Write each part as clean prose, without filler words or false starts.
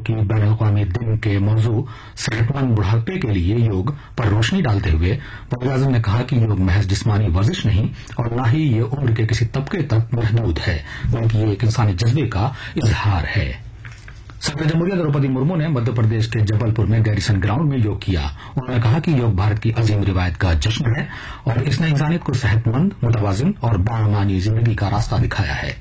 की बैन अवी दिन के मौजू सेहतमंद बुढ़ापे के लिए योग पर रोशनी डालते हुए वज़ीर-ए-आज़म ने कहा कि योग महज जिस्मानी वर्जिश नहीं और न ही ये उम्र के किसी तबके तक महदूद है, बल्कि ये एक इंसानी जज्बे का इजहार है। सदर जमहूरिया द्रौपदी मुर्मू ने मध्य प्रदेश के जबलपुर में गैरिसन ग्राउंड में योग किया। उन्होंने कहा कि योग भारत की अजीम रिवायत का जश्न है और इसने इंसानियत को सेहतमंद, मुतवाज़िन और बामानी जिंदगी का रास्ता दिखाया है।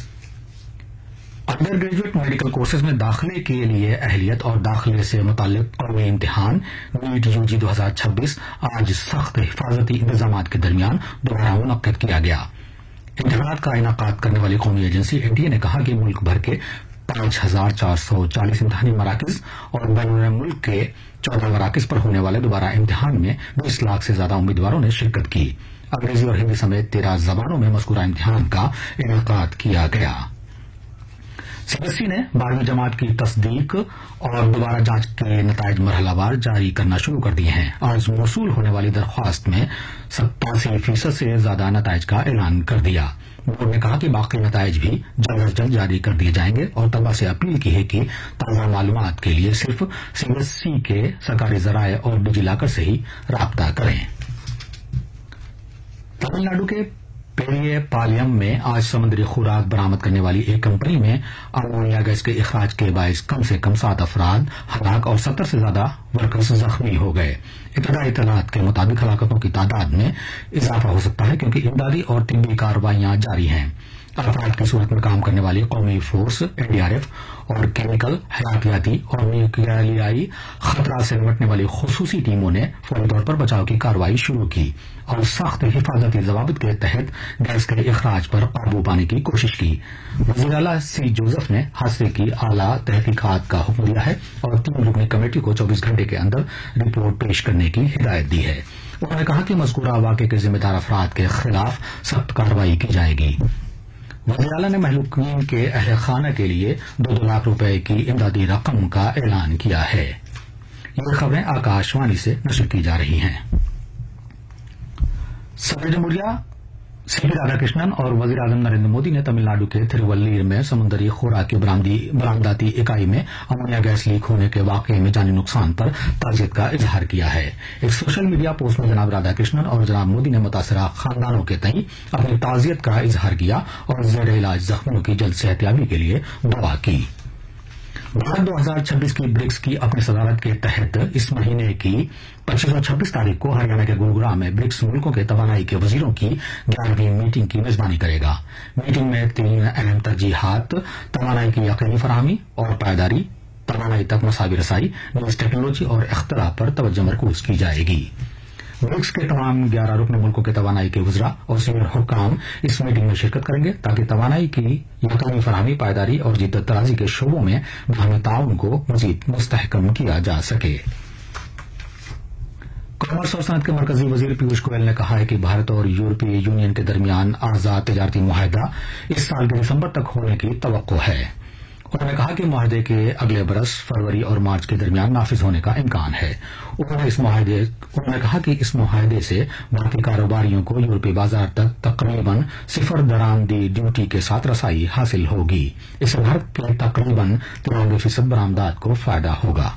अंडर ग्रेजुएट मेडिकल कोर्सेज में दाखिले के लिए अहलियत और दाखिले से मुताल्लिक कौमी इम्तिहान नीट यूजी 2026 आज सख्त हिफाजती इंतजाम के दरमियान दोबारा मुनक्किद किया गया। इम्तिहान का इनाकाद करने वाली कौमी एजेंसी एनटीए ने कहा कि मुल्क भर के 5440 इम्तिहानी मराकिज और बैरून मुल्क के 14 मराकिज पर होने वाले दोबारा इम्तिहान में 20 लाख से ज्यादा उम्मीदवारों ने शिरकत की। अंग्रेजी और हिंदी समेत 13 जबानों में मज़कूरा इम्तिहान का इनाकाद किया गया। सीबीएसई ने 12वीं जमात की तस्दीक और दोबारा जांच के नताइज मरहलावार जारी करना शुरू कर दिए हैं। आज मौसूल होने वाली दरख्वास्त में 87% से ज्यादा नताइज का ऐलान कर दिया। बोर्ड ने कहा कि बाकी नताइज भी जल्द अज जल्द जारी कर दिए जाएंगे और तलबा से अपील की है कि ताज़ा मालूमात के लिए सिर्फ सीबीएसई के सरकारी जराये और डिजिलॉकर से ही राब्ता करें। तमिलनाडु के पेरिये पालयम में आज समुद्री खुराक बरामद करने वाली एक कंपनी में अमोनिया गैस के इखराज के बायस कम से कम 7 अफराद हलाक और 70 से ज्यादा वर्कर्स जख्मी हो गए। इब्तदाई इत्तलात के मुताबिक हलाकतों की तादाद में इजाफा हो सकता है क्योंकि इमदादी और तिब्बी कार्रवाइयां जारी हैं। अफराद की सूरत में काम करने वाली कौमी फोर्स एनडीआरएफ और केमिकल, हयातियाती और न्यूक्लियाई खतरा से निपटने वाली खुसूसी टीमों ने फौरी तौर पर बचाव की कार्रवाई शुरू की और सख्त हिफाजती जवाबित के तहत गैस के इखराज पर काबू पाने की कोशिश की। वज़ीर आला सी जोसेफ ने हादसे की आला तहकीकात का हुक्म दिया है और 3 रुकनी कमेटी को 24 घंटे के अंदर रिपोर्ट पेश करने की हिदायत दी है। उन्होंने कहा कि मज़कूरा वाक़े के जिम्मेदार अफराद के खिलाफ सख्त कार्रवाई की जाएगी। वज़ीर आला ने महलूकीन के अहल खाना के लिए 2 लाख रुपए की इमदादी रकम का ऐलान किया है। ये खबरें आकाशवाणी से नशर की जा रही हैं। सदर जमहूरिया सीपी राधाकृष्णन और वज़ीर आज़म नरेंद्र मोदी ने तमिलनाडु के थिरुवल्लीर में समुद्री खुराक की बरामदाती इकाई में अमोनिया गैस लीक होने के वाकये में जानी नुकसान पर ताज़ियत का इजहार किया है। एक सोशल मीडिया पोस्ट में जनाब राधाकृष्णन और जनाब मोदी ने मुतासरा खानदानों के तई अपनी ताज़ियत का इजहार किया और ज़ेर इलाज जख्मियों की जल्द सेहतयाबी के लिए दुआ की। भारत 2026 की ब्रिक्स की अपनी सदारत के तहत इस महीने की 25 और 26 तारीख को हरियाणा के गुरुग्राम में ब्रिक्स मुल्कों के तवानाई के वजीरों की 11वीं मीटिंग की मेजबानी करेगा। मीटिंग में 3 अहम तरजीहात तवानाई की यकीनी फराहमी और पायदारी, तवानाई तक मसावी रसाई, न्यूज टेक्नोलॉजी और इख्तला पर तवज्जो मरकूज की जाएगी। ब्रिक्स के तमाम 11 रुकन मुल्कों के तवानाई के वज़रा और सीनियर हुक्काम इस मीटिंग में शिरकत करेंगे ताकि तवानाई की यकीनी फराहमी, पायदारी और जिद्दत तराजी के शोबों में बाहमी ताउन को मजीद मुस्तहकम किया जा सके। कॉमर्स और सनत के मरकजी वजीर पीयूष गोयल ने कहा है कि भारत और यूरोपीय यूनियन के दरमियान आजाद तिजारती मुआहदा इस साल के दिसंबर तक होने की तवक्को है। उन्होंने कहा कि मुआहदे के अगले बरस फरवरी और मार्च के दरमियान नाफिज होने का इम्कान है। उन्होंने कहा कि इस मुआहदे से भारतीय कारोबारियों को यूरोपीय बाजार तक तकरीबन 0 दरामदी ड्यूटी के साथ रसाई हासिल होगी। इससे भारत के तकरीबन 93% बरामदात को फायदा होगा।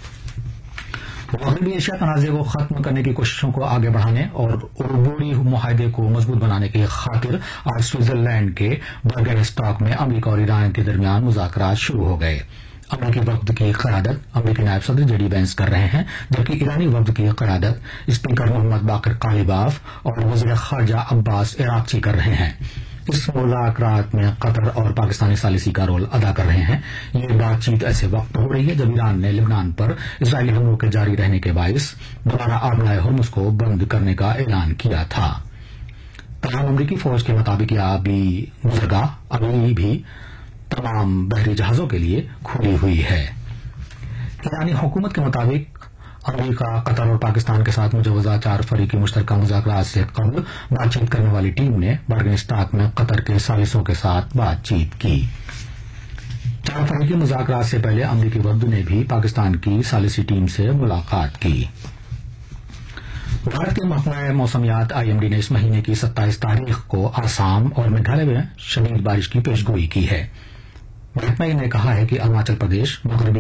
मग़रिबी एशिया तनाज़े को खत्म करने की कोशिशों को आगे बढ़ाने और उर्बूरी मुआहदे को मजबूत बनाने की खातिर आज स्विट्जरलैंड के बर्गनस्टॉक में अमरीका और ईरान के दरमियान मुज़ाकरात शुरू हो गए। अमरीकी वफ्द की क़यादत अमरीकी नायब सदर जेडी वेंस कर रहे हैं, जबकि ईरानी वफ्द की क़यादत स्पीकर मोहम्मद बाक़िर कालिबाफ और वज़ीर ख़ारजा अब्बास इराक़ची कर रहे हैं। इस मुज़ाकरात में कतर और पाकिस्तानी सालिसी का रोल अदा कर रहे हैं। ये बातचीत ऐसे वक्त हो रही है जब ईरान ने लिबनान पर इजरायली हमलों के जारी रहने के बायस दोबारा आबनाए हुर्मुज़ को बंद करने का ऐलान किया था। तमाम अमरीकी फौज के मुताबिक यह गुज़रगाह अभी भी तमाम बहरी जहाजों के लिए खुली हुई है। ईरानी हुकूमत के मुताबिक अमरीका, कतर और पाकिस्तान के साथ मुजवजा 4 फरीकी मुश्तरका मुज़ाकरात से कबल बातचीत करने वाली टीम ने बर्गनस्टॉक में कतर के सालिसों के साथ बातचीत की। 4 फरीकी मुज़ाकरात से पहले अमरीकी वफ्द ने भी पाकिस्तान की सालिसी टीम से मुलाकात की। भारत के महकमा मौसमियात IMD ने इस महीने की 27 तारीख को आसाम और मेघालय में शदीद बारिश की पेशगोई की है। महकमा ने कहा है कि अरुणाचल प्रदेश, मग़रिबी